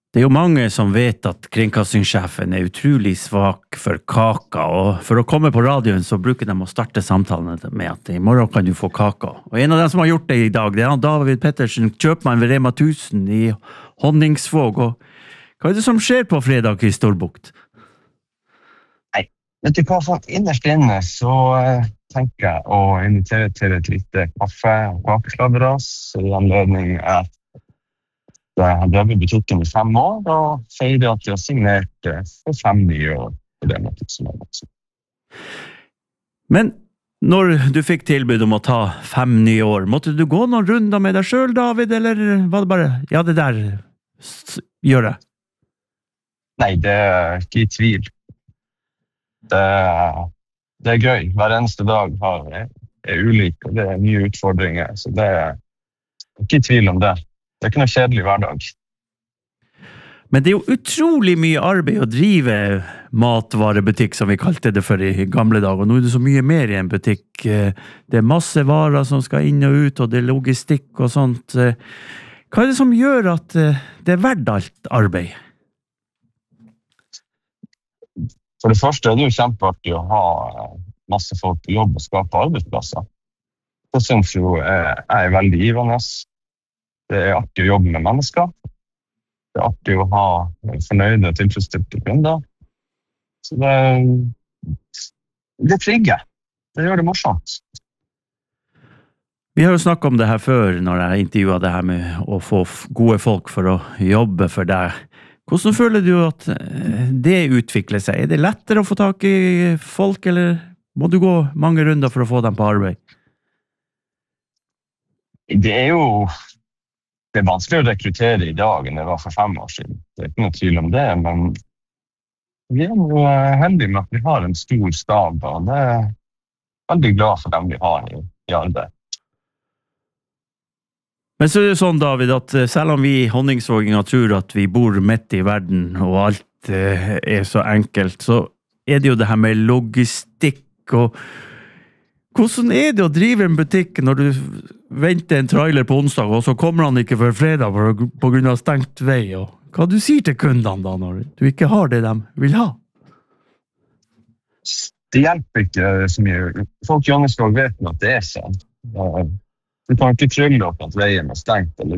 Det jo mange som vet at kringkastingssjefen utrolig svak for kaka, og for å komme på radioen så bruker de å starte samtalen med at i morgen kan du få kaka. Og en av dem som har gjort det i dag, det han David Pettersen, kjøpmann ved Rema 1000 i Honningsvåg. Og hva det som skjer på fredag i Storbukt? Nei, vet du hva, for innerst inne så tenker jeg å invitere til et lite kaffe- og kakeslabberas i anledning at jeg har drevet butikken i 5 år, og feirer at jeg har signert for 5 nye år på det måten som voksen. Men når du fikk tilbud om å ta 5 nye år, måtte du gå noen runder med deg selv, David, eller var det bare, ja, det der gjør det? Nei, det ikke i tvil. Det gøy. Hver eneste dag ulik, og det nye utfordringer, så det ikke i tvil om det. Det ikke noe kjedelig hverdag. Men det jo utrolig mye arbeid å drive matvarebutikk, som vi kalte det for i gamle dager. Og nå det så mye mer i en butikk. Det masse varer som skal inn og ut, og det logistikk og sånt. Hva det som gjør at det verdt alt arbeid? For det første det jo kjempeartig å ha masse folk på jobb og skape arbeidsplasser. Det synes jo veldig givende. Det artig å jobbe med mennesker. Det artig å ha fornøyde og tilfredsstilte kunder. Så det trigger. Det gjør det morsomt. Vi har jo snakket om det her før, når jeg intervjuet det her med å få gode folk for å jobbe for deg. Hvordan føler du at det utvikler seg? Det lettere å få tak i folk, eller må du gå mange runder for å få dem på arbeid? Det Det vanskelig å rekruttere i dag enn det var for 5 år siden. Det ikke noe tvil om det, men vi jo heldige med at vi har en stor stab, og det veldig glad for dem vi har i arbeid. Men så det sånn, David, at selv om vi honningsvåginger tror at vi bor midt i verden, og alt så enkelt, så det jo det her med logistikk, og hvordan det å drive en butikk når du venter en trailer på onsdag, og så kommer han ikke før fredag på grunn av stengt vei, og hva du sier til kundene da, når du ikke har det de vil ha? Det hjelper ikke så mye. Folk i Honningsvåg vet at det sånn. Du kan ikke trylle opp at veien stengt, eller